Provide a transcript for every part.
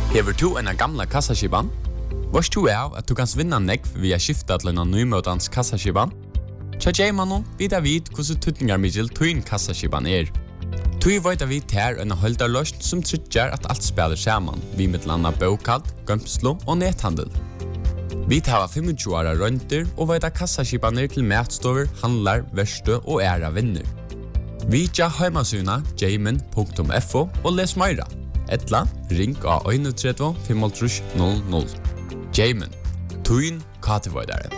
Hever du en gamla kassaskipan? Vars du av at du kan vinna nekv via skifta til en nymotans kassaskipan? Tja Jaymanon vidar vid hvordan tutningarmiddel tuin kassaskipan Tui veit vi ter en holdarløst som tryggjar at alt spiller saman, vi med landa bokald, gømslo og nethandel. Vi tar 25 åra rønter og veit kassaskipaner til matstover, handlar, verste og æra vinner. Vi tja heimasuna jayman.fo og les meira. Etla, ring av 31 55 00. Jayman, tuin katevoidare.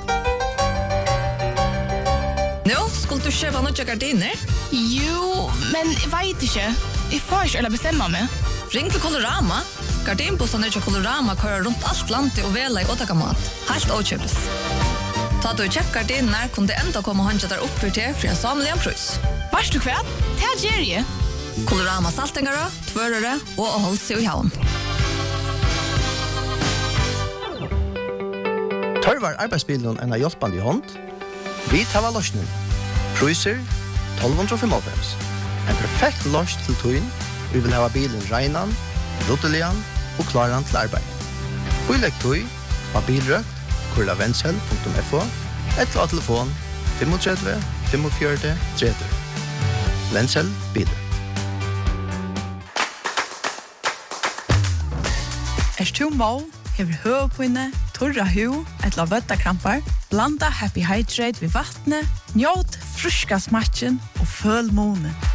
Nå, skulle du kjøpe noen gardiner? Jo, men jeg vet ikke. Jeg får ikke eller bestemme meg. Ring til Colorama. Gardinbossene til Colorama kører rundt alt landet og vela i åtakamat. Helt åkjøpes. Ta du kjøpt gardiner, kunne det enda komme håndja der opp for til en samlig en prøys. Varst du kvært? Det gjør jeg. Colorama saltengere, tvørere og å holde seg i havn. Tørvar arbeidsbilen en av hjelpende i hånd. Vi tar løsning. Prøyser 1295. En perfekt løs til tøyen. Vi vil ha bilen regnan, ruttelian og klaran til arbeid. Bøylegg tøy, bilrøkt, kurlavendsel.fo, eller av telefon 35 45 30. Vendsel biler. Du må, hever høvepinne, torra hu, eller vøttakrampar, blanda Happy Hydrate ved vattnet, njåt fruska smatchen og føl månen.